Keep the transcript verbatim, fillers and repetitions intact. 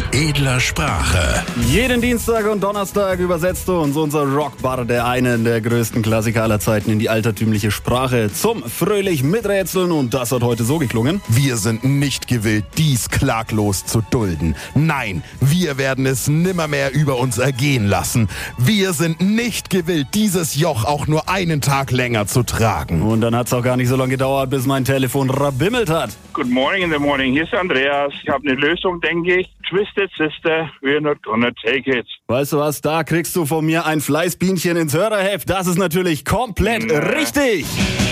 edler Sprache. Jeden Dienstag und Donnerstag übersetzt uns unser Rockbarde einen der größten Klassiker aller Zeiten in die altertümliche Sprache zum fröhlich Miträtseln, und das hat heute so geklungen. Wir sind nicht gewillt, dies klaglos zu dulden. Nein, wir werden es nimmermehr über uns ergehen lassen. Wir sind nicht gewillt, dieses Joch auch nur einen Tag länger zu tragen. Und dann hat es auch gar nicht so lange gedauert, bis mein Telefon rabimmelt hat. Good morning in the morning. Hier ist Andreas. Ich habe eine Lösung, denke ich. Twisted Sister, we're not gonna take it. Weißt du was, da kriegst du von mir ein Fleißbienchen ins Hörerheft. Das ist natürlich komplett Na. richtig.